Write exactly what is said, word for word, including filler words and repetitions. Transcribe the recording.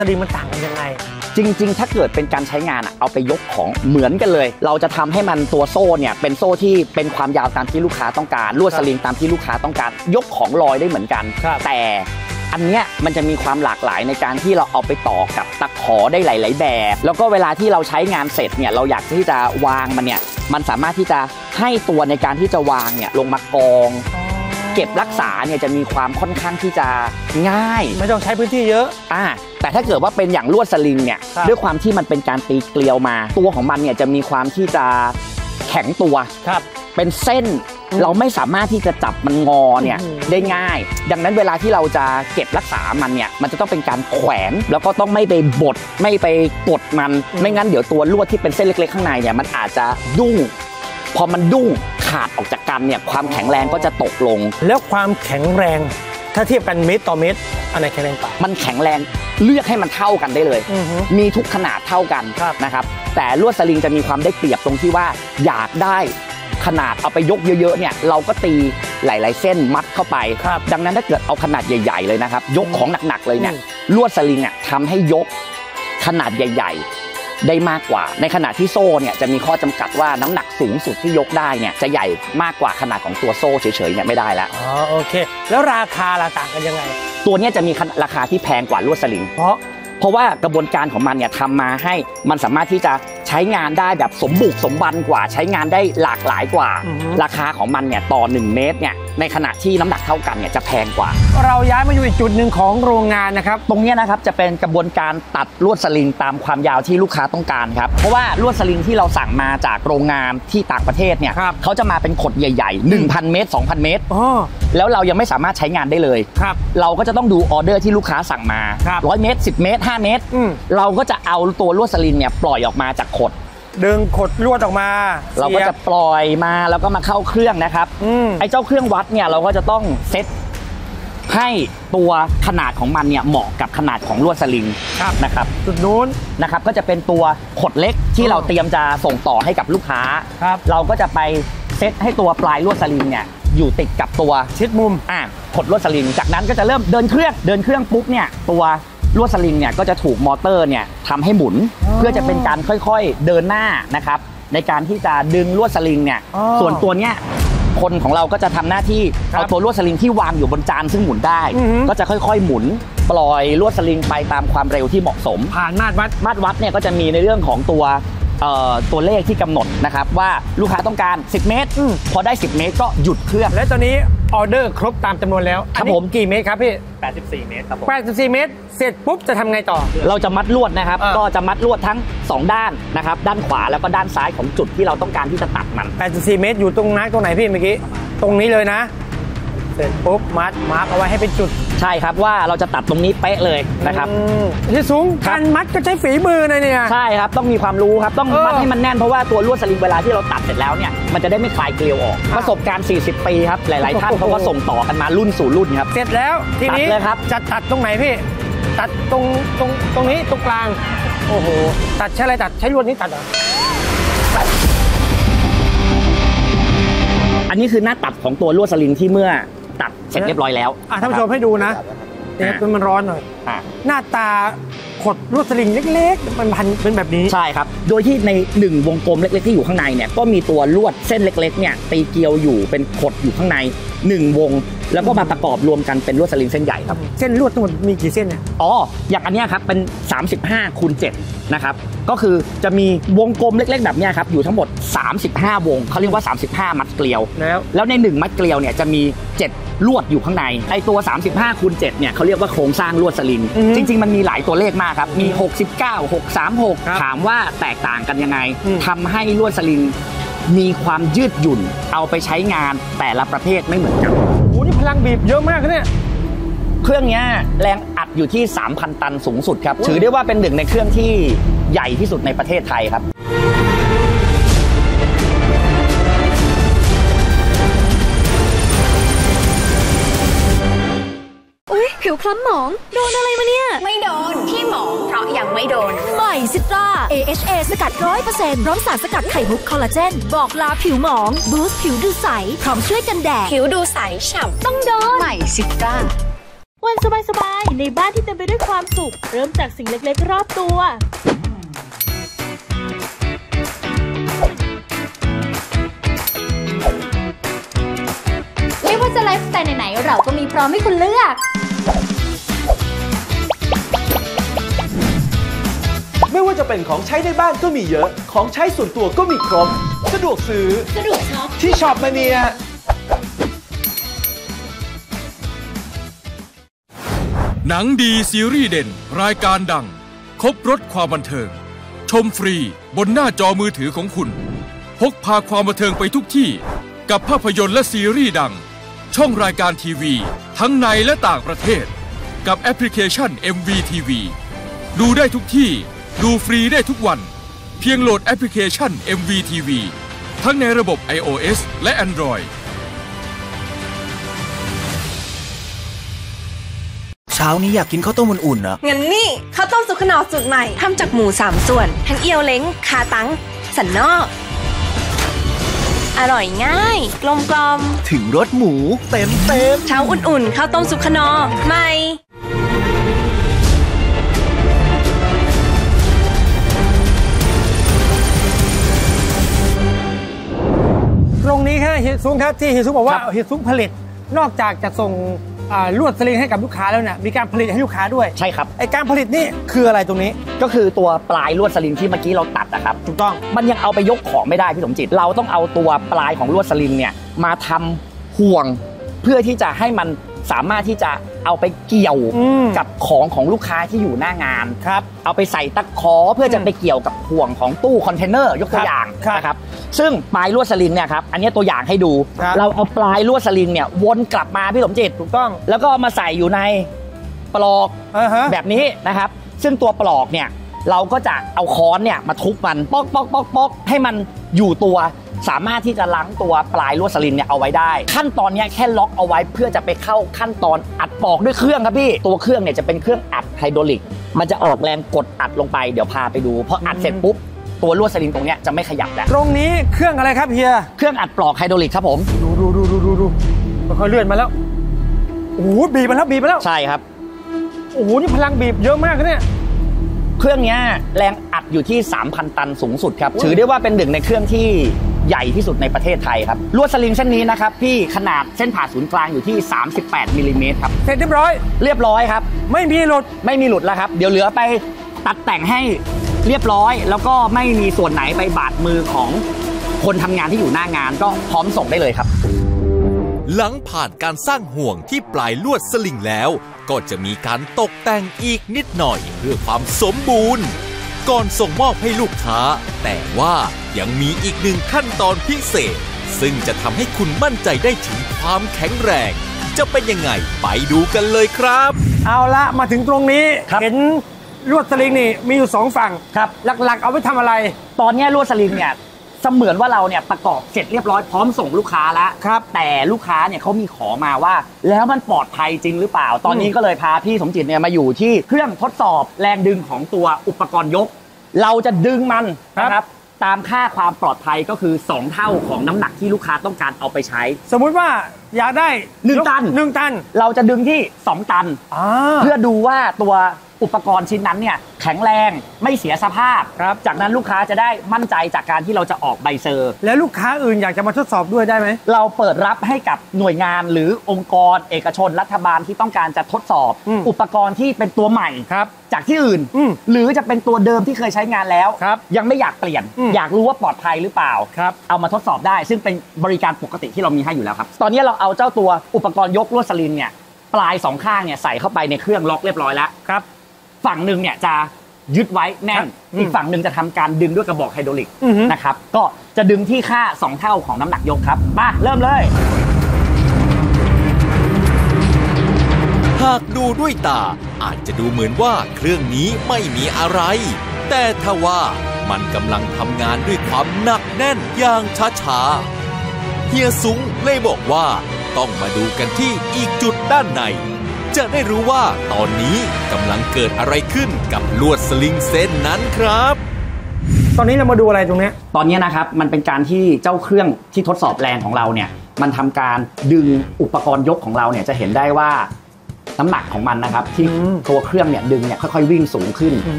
สลิงมันต่างกันยังไงจริงๆถ้าเกิดเป็นการใช้งานเอาไปยกของเหมือนกันเลยเราจะทำให้มันตัวโซ่เนี่ยเป็นโซ่ที่เป็นความยาวตามที่ลูกค้าต้องการลวดสลิงตามที่ลูกค้าต้องการยกของลอยได้เหมือนกันแต่อันเนี้ยมันจะมีความหลากหลายในการที่เราเอาไปต่อกับตะขอได้หลายๆแบบแล้วก็เวลาที่เราใช้งานเสร็จเนี่ยเราอยากที่จะวางมันเนี่ยมันสามารถที่จะให้ตัวในการที่จะวางเนี่ยลงมากองเก็บรักษาเนี่ยจะมีความค่อนข้างที่จะง่ายไม่ต้องใช้พื้นที่เยอะอ่าแต่ถ้าเกิดว่าเป็นอย่างลวดสลิงเนี่ยด้วยความที่มันเป็นการตีเกลียวมาตัวของมันเนี่ยจะมีความที่จะแข็งตัวเป็นเส้นเราไม่สามารถที่จะจับมันงอเนี่ยได้ง่ายดังนั้นเวลาที่เราจะเก็บรักษามันเนี่ยมันจะต้องเป็นการแขวนแล้วก็ต้องไม่ไปบดไม่ไปกดมันไม่งั้นเดี๋ยวตัวลวดที่เป็นเส้นเล็กๆข้างในเนี่ยมันอาจจะดุ้งพอมันดุ้งขาดออกจากกันเนี่ยความแข็งแรงก็จะตกลงแล้วความแข็งแรงถ้าเทียบกันเมตรต่อเมตรอันไหนแข็งแรงกว่ามันแข็งแรงเลือกให้มันเท่ากันได้เลยมีทุกขนาดเท่ากันนะครับแต่ลวดสลิงจะมีความได้เปรียบตรงที่ว่าอยากได้ขนาดเอาไปยกเยอะๆเนี่ยเราก็ตีหลายๆเส้นมัดเข้าไปดังนั้นถ้าเกิดเอาขนาดใหญ่ๆเลยนะครับยกของหนักๆเลยเนี่ยลวดสลิงเนี่ยทำให้ยกขนาดใหญ่ๆได้มากกว่าในขณะที่โซ่เนี่ยจะมีข้อจำกัดว่าน้ำหนักสูงสุดที่ยกได้เนี่ยจะใหญ่มากกว่าขนาดของตัวโซ่เฉยๆเนี่ยไม่ได้แล้วอ๋อโอเคแล้วราคาล่ะต่างกันยังไงตัวนี้จะมีราคาที่แพงกว่าลวดสลิงเพราะเพราะว่ากระบวนการของมันเนี่ยทำมาให้มันสามารถที่จะใช้งานได้แบบสมบุกสมบันกว่าใช้งานได้หลากหลายกว่าราคาของมันเนี่ยต่อหนึ่งเมตรเนี่ยในขณะที่น้ำหนักเท่ากันเนี่ยจะแพงกว่าเราย้ายมาอยู่อีกจุดหนึ่งของโรงงานนะครับตรงนี้นะครับจะเป็นกระบวนการตัดลวดสลิงตามความยาวที่ลูกค้าต้องการครับเพราะว่าลวดสลิงที่เราสั่งมาจากโรงงานที่ต่างประเทศเนี่ยเขาจะมาเป็นขดใหญ่ๆ หนึ่งพัน เมตร สองพัน เมตรแล้วเรายังไม่สามารถใช้งานได้เลยเราก็จะต้องดูออเดอร์ที่ลูกค้าสั่งมาหนึ่งร้อยเมตรสิบเมตรห้าเมตรเราก็จะเอาตัวลวดสลิงเนี่ยปล่อยออกมาจากขดดึงขดลวดออกมาเราก็จะปล่อยมาแล้วก็มาเข้าเครื่องนะครับไอ้เจ้าเครื่องวัดเนี่ยเราก็จะต้องเซตให้ตัวขนาดของมันเนี่ยเหมาะกับขนาดของลวดสลิงนะครับจุดนู้นนะครับก็จะเป็นตัวขดเล็กที่เราเตรียมจะส่งต่อให้กับลูกค้าเราก็จะไปเซตให้ตัวปลายลวดสลิงเนี่ยอยู่ติดกับตัวชิดมุมอ่ะขดลวดสลิงจากนั้นก็จะเริ่มเดินเครื่องเดินเครื่องปุ๊บเนี่ยตัวลวดสลิงเนี่ยก็จะถูกมอเตอร์เนี่ยทำให้หมุนเพื่อจะเป็นการค่อยๆเดินหน้านะครับในการที่จะดึงลวดสลิงเนี่ยส่วนตัวเนี้ยคนของเราก็จะทำหน้าที่เอาตัวลวดสลิงที่วางอยู่บนจานซึ่งหมุนได้ก็จะค่อยๆหมุนปล่อยลวดสลิงไปตามความเร็วที่เหมาะสมผ่านมาตรวัดมาตรวัดเนี่ยก็จะมีในเรื่องของตัวตัวเลขที่กำหนดนะครับว่าลูกค้าต้องการสิบเมตรพอได้สิบเมตรก็หยุดเครื่องและตอนนี้ออเดอร์ครบตามจำนวนแล้วครับผมกี่เมตรครับพี่แปดสิบสี่เมตรครับผมแปดสิบสี่เมตรเสร็จปุ๊บจะทำไงต่อเราจะมัดลวดนะครับก็จะมัดลวดทั้งสองด้านนะครับด้านขวาแล้วก็ด้านซ้ายของจุดที่เราต้องการที่จะตัดมันแปดสิบสี่เมตรอยู่ตรงนั้นตรงไหนพี่เมื่อกี้ตรงนี้เลยนะเสร็จปุ๊บมัดมาร์กเอาไว้ให้เป็นจุดใช่ครับว่าเราจะตัดตรงนี้เป๊ะเลยนะครับที่สูงการมัดก็ใช้ฝีมือเลยเนี่ยใช่ครับต้องมีความรู้ครับต้องมัดให้มันแน่นเพราะว่าตัวลวดสลิงเวลาที่เราตัดเสร็จแล้วเนี่ยมันจะได้ไม่คลายเกลียวออกประสบการณ์สี่สิบปีครับหลายๆท่านเขาก็ส่งต่อกันมารุ่นสู่รุ่นครับเสร็จแล้วทีนี้จะตัดตรงไหนพี่ตัดตรงตรงตรงนี้ตรงกลางโอ้โหตัดใช้อะไรตัดใช้ลวดนี้ตัดเหรออันนี้คือหน้าตัดของตัวลวดสลิงที่เมื่อตัดเสร็จเรียบร้อยแล้วท่านผู้ชมให้ดูนะเนี่ยมันร้อนหน่อยหน้าตาขดลวดสลิงเล็กๆมันพันเป็นแบบนี้ใช่ครับโดยที่ในหนึ่งวงกลมเล็กๆที่อยู่ข้างในเนี่ยก็มีตัวลวดเส้นเล็กๆเนี่ยตีเกลียวอยู่เป็นขดอยู่ข้างในหนึ่งวงแล้วก็มาประกอบรวมกันเป็นลวดสลิงเส้นใหญ่ครับเส้นลวดทั้งหมดมีกี่เส้นเนี่ยอ๋ออย่างอันนี้ครับเป็นสามสิบห้าคูณเจ็ดนะครับก็คือจะมีวงกลมเล็กๆแบบนี้ครับอยู่ทั้งหมดสามสิบห้าวงเขาเรียกว่าสามสิบห้ามัดเกลียวแล้วแล้วในหนึ่งมัดเกลียวเนี่ยจะมีเจ็ดลวดอยู่ข้างในไอตัวสามสิบห้าคูณเจ็ดเนี่ยเขาเรียกว่าโครงสร้างลวดสลิงจริงๆมันมีหลายตัวเลขมากครับมีหกสิบเก้า หกสามหกถามว่าแตกต่างกันยังไงทำให้ลวดสลิงมีความยืดหยุ่นเอาไปใช้งานแต่ละประเภทไม่เหมือนกันโอ้นี่พลังบีบเยอะมากเนี่ยเครื่องนี้แรงอัดอยู่ที่ สามพัน ตันสูงสุดครับถือได้ว่าเป็นหนึ่งในเครื่องที่ใหญ่ที่สุดในประเทศไทยครับอุ๊ยผิวคล้ำหมองโดนอะไรมาเนี่ยไม่โดนที่หมองเพราะยังไม่โดนใหม่ซิตรา เอ เอช เอ สกัด ร้อยเปอร์เซ็นต์ พร้อมสารสกัดไข่มุกคอลลาเจนบอกลาผิวหมองบูสต์ผิวดูใสพร้อมช่วยกันแดดผิวดูใสฉ่ำต้องโดนใหม่ซิตราวันสบายๆในบ้านที่เต็มไปด้วยความสุขเริ่มจากสิ่งเล็กๆรอบตัวไม่ว่าจะไลฟ์สไตล์ไหนๆเราก็มีพร้อมให้คุณเลือกไม่ว่าจะเป็นของใช้ในบ้านก็มีเยอะ ของใช้ส่วนตัวก็มีครบ สะดวกซื้อสะดวกช็อปที่ช็อปมาเนียหนังดีซีรีส์เด่นรายการดังครบรสความบันเทิงชมฟรีบนหน้าจอมือถือของคุณพกพาความบันเทิงไปทุกที่กับภาพยนตร์และซีรีส์ดังช่องรายการทีวีทั้งในและต่างประเทศกับแอปพลิเคชัน เอ็ม วี ที วี ดูได้ทุกที่ดูฟรีได้ทุกวันเพียงโหลดแอปพลิเคชัน เอ็ม วี ที วี ทั้งในระบบ ไอ โอ เอส และ Android เช้านี้อยากกินข้าวต้มอุ่นๆนะงั้นนี่ข้าวต้มสุกขนอสูตรใหม่ทำจากหมูสามส่วน ทั้งเอียวเล้งคาตังสันนอกอร่อยง่ายกลมกลอมถึงรสหมูเต็มเต็มเช้าอุ่นๆข้าวต้มสุกขนอใหม่ตรงนี้ครับเฮียซุ้งครับที่เฮียซุ้งบอกว่าเฮียซุ้งผลิตนอกจากจะส่งลวดสลิงให้กับลูกค้าแล้วเนี่ยมีการผลิตให้ลูกค้าด้วยใช่ครับไอการผลิตนี่คืออะไรตรงนี้ก็คือตัวปลายลวดสลิงที่เมื่อกี้เราตัดนะครับถูกต้องมันยังเอาไปยกของไม่ได้พี่สมจิตเราต้องเอาตัวปลายของลวดสลิงเนี่ยมาทำห่วงเพื่อที่จะให้มันสามารถที่จะเอาไปเกี่ยวกับของของลูกค้าที่อยู่หน้างานครับเอาไปใส่ตะขอเพื่อจะไปเกี่ยวกับห่วงของตู้คอนเทนเนอร์ยกตัวอย่างนะครับซึ่งปลายลวดสลิงเนี่ยครับอันนี้ตัวอย่างให้ดูเราเอาปลายลวดสลิงเนี่ยวนกลับมาพี่สมจิตถูกต้องแล้วก็มาใส่อยู่ในปลอกแบบนี้นะครับซึ่งตัวปลอกเนี่ยเราก็จะเอาค้อนเนี่ยมาทุบมันป๊อกป๊อกป๊อกป๊อกให้มันอยู่ตัวสามารถที่จะล้างตัวปลายลวดสลิงเนี่ยเอาไว้ได้ขั้นตอนนี้แค่ล็อกเอาไว้เพื่อจะไปเข้าขั้นตอนอัดปอกด้วยเครื่องครับพี่ตัวเครื่องเนี่ยจะเป็นเครื่องอัดไฮดรอลิกมันจะออกแรงกดอัดลงไปเดี๋ยวพาไปดูพออัดเสร็จปุ๊บตัวลวดสลิงตรงนี้จะไม่ขยับแล้วตรงนี้เครื่องอะไรครับเฮียเครื่องอัดปลอกไฮดรอลิกครับผมดูดูดูดูดูดูค่อยเลื่อนมาแล้วโอ้โหบีบมาแล้วบีบมาแล้วใช่ครับโอ้โหนี่พลังบีบเยอะมากเลยเนี่ยเครื่องนี้แรงอัดอยู่ที่ สามพัน ตันสูงสุดครับถือได้ว่าเป็นหนึ่งในเครื่องที่ใหญ่ที่สุดในประเทศไทยครับลวดสลิงเส้นนี้นะครับพี่ขนาดเส้นผ่าศูนย์กลางอยู่ที่สามสิบแปดมิลลิเมตรครับเสร็จเรียบร้อยเรียบร้อยครับไม่มีหลุดไม่มีหลุดแล้วครับเดี๋ยวเหลือไปตัดแต่งให้เรียบร้อยแล้วก็ไม่มีส่วนไหนไปบาดมือของคนทำงานที่อยู่หน้างานก็พร้อมส่งได้เลยครับหลังผ่านการสร้างห่วงที่ปลายลวดสลิงแล้วก็จะมีการตกแต่งอีกนิดหน่อยเพื่อความสมบูรณ์ก่อนส่งมอบให้ลูกค้าแต่ว่ายังมีอีกหนึ่งขั้นตอนพิเศษซึ่งจะทำให้คุณมั่นใจได้ถึงความแข็งแรงจะเป็นยังไงไปดูกันเลยครับเอาละมาถึงตรงนี้เห็นลวดสลิงนี่มีอยู่สองฝั่งครับหลักๆเอาไปทำอะไรตอนนี้ลวดสลิงเนี่ยเสมือนว่าเราเนี่ยประกอบเสร็จเรียบร้อยพร้อมส่งลูกค้าแล้วครับแต่ลูกค้าเนี่ยเขามีขอมาว่าแล้วมันปลอดภัยจริงหรือเปล่าตอนนี้ก็เลยพาพี่สมจิตเนี่ยมาอยู่ที่เครื่องทดสอบแรงดึงของตัวอุปกรณ์ยกเราจะดึงมันนะครับตามค่าความปลอดภัยก็คือสองเท่าของน้ำหนักที่ลูกค้าต้องการเอาไปใช้สมมุติว่าอยากได้หนึ่งตันหนึ่งตันเราจะดึงที่สองตันเพื่อดูว่าตัวอุปกรณ์ชิ้นนั้นเนี่ยแข็งแรงไม่เสียสภาพครับจากนั้นลูกค้าจะได้มั่นใจจากการที่เราจะออกใบเซอร์แล้วลูกค้าอื่นอยากจะมาทดสอบด้วยได้ไหมเราเปิดรับให้กับหน่วยงานหรือองค์กรเอกชนรัฐบาลที่ต้องการจะทดสอบอุปกรณ์ที่เป็นตัวใหม่จากที่อื่นหรือจะเป็นตัวเดิมที่เคยใช้งานแล้วยังไม่อยากเปลี่ยนอยากรู้ว่าปลอดภัยหรือเปล่าเอามาทดสอบได้ซึ่งเป็นบริการปกติที่เรามีให้อยู่แล้วครับตอนนี้เราเอาเจ้าตัวอุปกรณ์ยกลวดสลิงเนี่ยปลายสองข้างเนี่ยใส่เข้าไปในเครื่องล็อกเรียบร้อยแล้วครับฝั่งหนึ่งเนี่ยจะยึดไว้แน่นอีกฝั่งหนึ่งจะทำการดึงด้วยกระบอกไฮดรอลิกนะครับก็จะดึงที่ค่าสองเท่าของน้ำหนักยกครับมาเริ่มเลยหากดูด้วยตาอาจจะดูเหมือนว่าเครื่องนี้ไม่มีอะไรแต่ทว่ามันกำลังทำงานด้วยความหนักแน่นอย่างช้าๆเฮียซุ้งเลยบอกว่าต้องมาดูกันที่อีกจุดด้านในจะได้รู้ว่าตอนนี้กำลังเกิดอะไรขึ้นกับลวดสลิงเส้นนั้นครับตอนนี้เรามาดูอะไรตรงนี้ตอนนี้นะครับมันเป็นการที่เจ้าเครื่องที่ทดสอบแรงของเราเนี่ยมันทำการดึงอุปกรณ์ยกของเราเนี่ยจะเห็นได้ว่าน้ำหนักของมันนะครับที่ตัวเครื่องเนี่ยดึงเนี่ยค่อยๆวิ่งสูงขึ้น